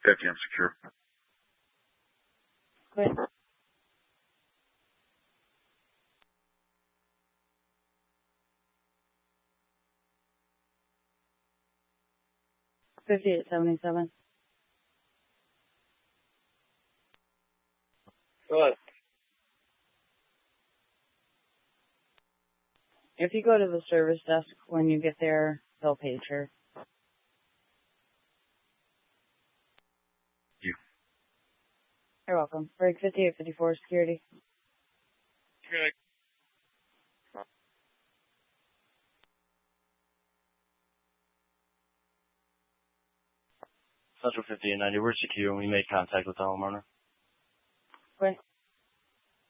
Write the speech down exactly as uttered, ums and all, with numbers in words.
fifty, I'm secure. Great. fifty-eight seventy-seven. Go ahead. If you go to the service desk when you get there, they'll page her. You. You're welcome. Break fifty-eight fifty-four, security. Security. Central fifty-eight ninety, we're secure and we made contact with the homeowner. Okay.